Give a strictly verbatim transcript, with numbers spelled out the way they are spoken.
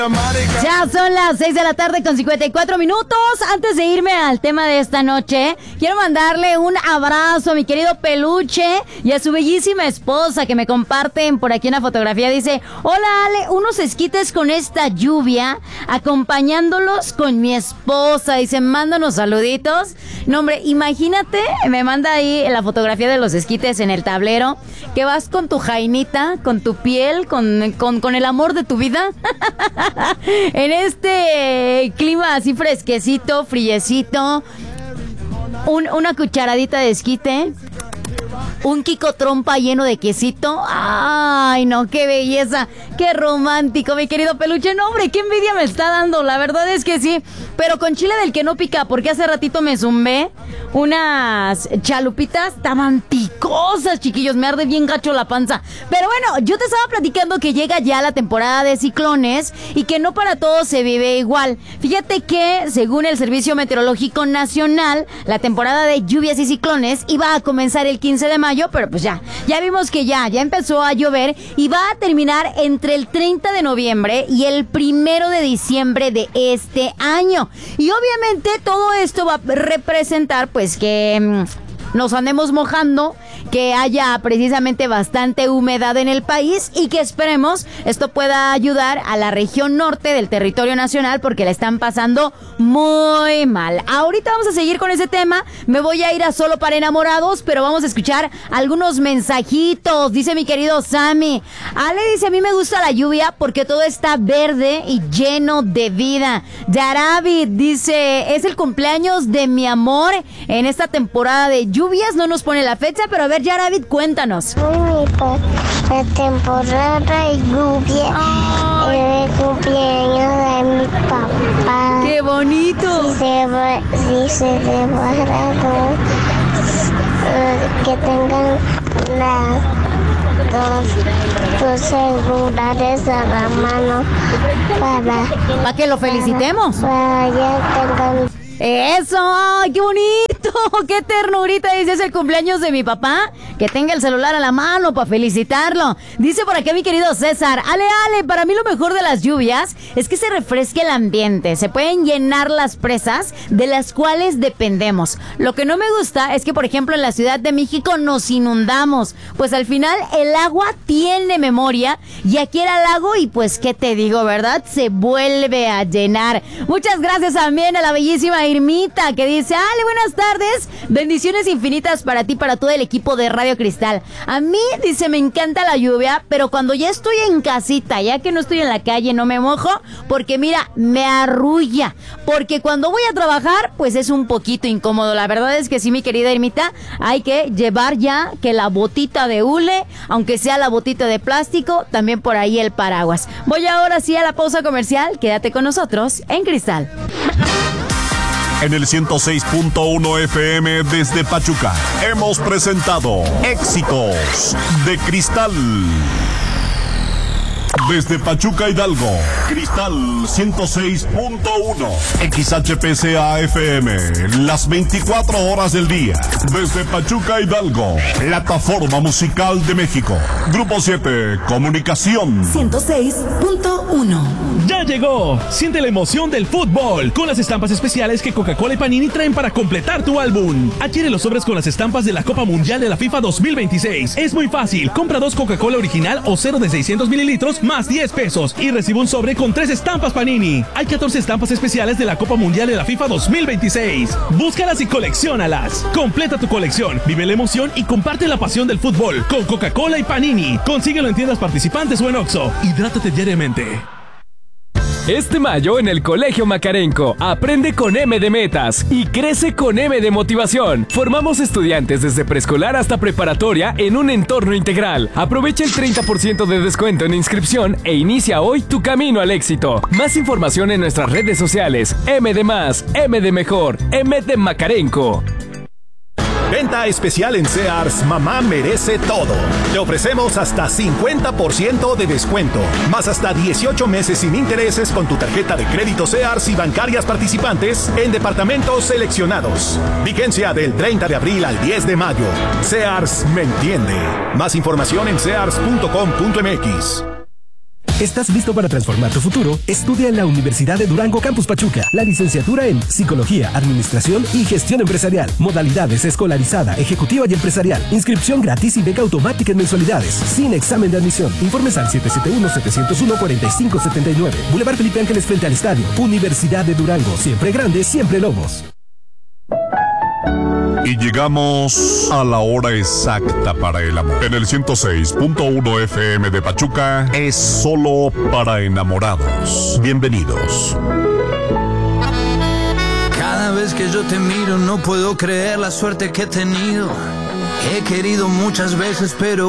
Ya son las seis de la tarde con cincuenta y cuatro minutos. Antes de irme al tema de esta noche, quiero mandarle un abrazo a mi querido Peluche y a su bellísima esposa que me comparten por aquí una fotografía. Dice: hola Ale, unos esquites con esta lluvia, acompañándolos con mi esposa. Dice: mándanos saluditos. No, hombre, imagínate, me manda ahí la fotografía de los esquites en el tablero, que vas con tu jainita, con tu piel, con, con, con el amor de tu vida. En este clima así fresquecito, friecito, un, una cucharadita de esquite, un Kiko Trompa lleno de quesito. Ay, no, qué belleza, qué romántico, mi querido Peluche. No, hombre, qué envidia me está dando, la verdad es que sí. Pero con chile del que no pica, porque hace ratito me zumbé unas chalupitas, estaban picosas, chiquillos, me arde bien gacho la panza. Pero bueno, yo te estaba platicando que llega ya la temporada de ciclones y que no para todos se vive igual. Fíjate que, según el Servicio Meteorológico Nacional, la temporada de lluvias y ciclones iba a comenzar el quince de mayo, pero pues ya, ya vimos que ya, ya empezó a llover y va a terminar entre el treinta de noviembre y el primero de diciembre de este año. Y obviamente todo esto va a representar pues que mmm, nos andemos mojando, que haya precisamente bastante humedad en el país y que esperemos esto pueda ayudar a la región norte del territorio nacional, porque la están pasando muy mal. Ahorita vamos a seguir con ese tema, me voy a ir a Solo para Enamorados, pero vamos a escuchar algunos mensajitos. Dice mi querido Sammy: Ale dice: a mí me gusta la lluvia porque todo está verde y lleno de vida. Yaravid dice: es el cumpleaños de mi amor en esta temporada de lluvias, no nos pone la fecha, pero a ver, Yaravid, cuéntanos. La temporada de lluvia, oh, es el cumpleaños de mi papá. ¡Qué bonito! Si se va, si se separaron, uh, que tengan las dos, dos celulares a la mano para... ¿Para que lo felicitemos? Para ya tengan... ¡Eso! ¡Ay, qué bonito! ¡Qué ternurita! Dice: es el cumpleaños de mi papá. Que tenga el celular a la mano para felicitarlo. Dice por aquí mi querido César: Ale, Ale, para mí lo mejor de las lluvias es que se refresque el ambiente. Se pueden llenar las presas de las cuales dependemos. Lo que no me gusta es que, por ejemplo, en la Ciudad de México nos inundamos. Pues al final el agua tiene memoria. Y aquí era lago y pues, ¿qué te digo, verdad? Se vuelve a llenar. Muchas gracias también a la bellísima Irmita, que dice: Ale, buenas tardes, bendiciones infinitas para ti, para todo el equipo de Radio Cristal. A mí, dice, me encanta la lluvia, pero cuando ya estoy en casita, ya que no estoy en la calle, no me mojo, porque mira, me arrulla, porque cuando voy a trabajar, pues es un poquito incómodo. La verdad es que sí, mi querida Irmita, hay que llevar ya que la botita de hule, aunque sea la botita de plástico, también por ahí el paraguas. Voy ahora sí a la pausa comercial, quédate con nosotros en Cristal. En el ciento seis punto uno F M desde Pachuca, hemos presentado Éxitos de Cristal. Desde Pachuca, Hidalgo, Cristal ciento seis punto uno, X H P C A F M, las veinticuatro horas del día. Desde Pachuca, Hidalgo, plataforma musical de México. Grupo siete, Comunicación. ciento seis punto uno. Ya llegó. Siente la emoción del fútbol con las estampas especiales que Coca-Cola y Panini traen para completar tu álbum. Adquiere los sobres con las estampas de la Copa Mundial de la FIFA dos mil veintiséis. Es muy fácil. Compra dos Coca-Cola original o cero de seiscientos mililitros más diez pesos y recibe un sobre con tres estampas Panini. Hay catorce estampas especiales de la Copa Mundial de la FIFA dos mil veintiséis. Búscalas y colecciónalas. Completa tu colección, vive la emoción y comparte la pasión del fútbol con Coca-Cola y Panini. Consíguelo en tiendas participantes o en Oxxo. Hidrátate diariamente. Este mayo en el Colegio Macarenco, aprende con M de Metas y crece con M de Motivación. Formamos estudiantes desde preescolar hasta preparatoria en un entorno integral. Aprovecha el treinta por ciento de descuento en inscripción e inicia hoy tu camino al éxito. Más información en nuestras redes sociales. M de Más, M de Mejor, M de Macarenco. Venta especial en Sears, mamá merece todo. Te ofrecemos hasta cincuenta por ciento de descuento, más hasta dieciocho meses sin intereses con tu tarjeta de crédito Sears y bancarias participantes en departamentos seleccionados. Vigencia del treinta de abril al diez de mayo. Sears me entiende. Más información en sears punto com punto m x. ¿Estás listo para transformar tu futuro? Estudia en la Universidad de Durango Campus Pachuca la licenciatura en Psicología, Administración y Gestión Empresarial. Modalidades escolarizada, ejecutiva y empresarial. Inscripción gratis y beca automática en mensualidades. Sin examen de admisión. Informes al siete siete uno, siete cero uno, cuatro cinco siete nueve. Boulevard Felipe Ángeles frente al estadio. Universidad de Durango. Siempre grande, siempre Lobos. Y llegamos a la hora exacta para el amor. En el ciento seis punto uno F M de Pachuca es solo para enamorados. Bienvenidos. Cada vez que yo te miro no puedo creer la suerte que he tenido. He querido muchas veces, pero